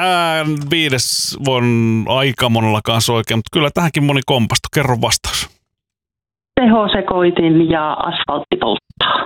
Tämä 5. on aika monella kanssa oikein, mutta kyllä tähänkin moni kompastu. Kerro vastaus. Tehosekoitin ja asfaltti polttaa.